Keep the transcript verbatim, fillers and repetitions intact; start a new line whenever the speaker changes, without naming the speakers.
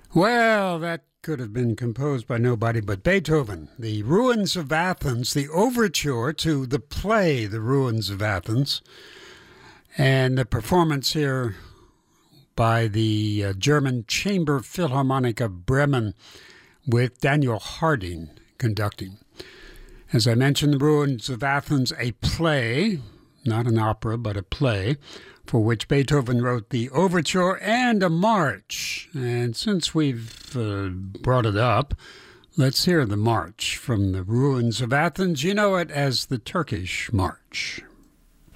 Well, that could have been composed by nobody but Beethoven. The Ruins of Athens, the overture to the play The Ruins of Athens, and the performance here by the uh, German Chamber Philharmonic of Bremen with Daniel Harding conducting. As I mentioned, The Ruins of Athens, a play, not an opera, but a play, for which Beethoven wrote the overture and a march. And since we've uh, brought it up, let's hear the march from The Ruins of Athens. You know it as the Turkish March.